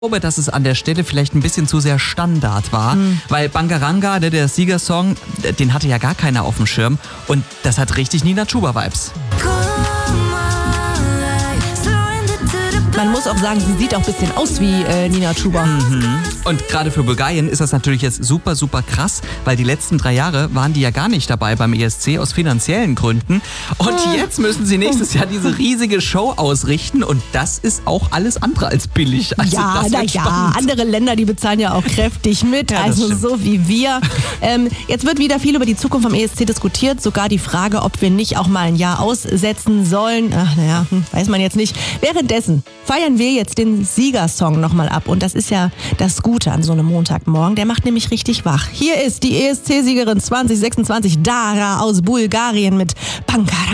Ich glaube, dass es an der Stelle vielleicht ein bisschen zu sehr Standard war, weil Bangaranga, der Siegersong, den hatte ja gar keiner auf dem Schirm und das hat richtig Nina Chuba-Vibes. Man muss auch sagen, sie sieht auch ein bisschen aus wie Nina Chuba. Und gerade für Bulgarien ist das natürlich jetzt super, super krass, weil die letzten 3 Jahre waren die ja gar nicht dabei beim ESC aus finanziellen Gründen. Und jetzt müssen sie nächstes Jahr diese riesige Show ausrichten und das ist auch alles andere als billig. Also Ja, das wird naja, spannend. andere Länder, die bezahlen ja auch kräftig mit, Ja, das also stimmt. so wie wir. Jetzt wird wieder viel über die Zukunft vom ESC diskutiert, sogar die Frage, ob wir nicht auch mal ein Jahr aussetzen sollen. Ach naja, weiß man jetzt nicht. Währenddessen feiern wir jetzt den Siegersong nochmal ab und das ist ja das Gute an so einem Montagmorgen, der macht nämlich richtig wach. Hier ist die ESC-Siegerin 2026, Dara aus Bulgarien mit Bangaranga.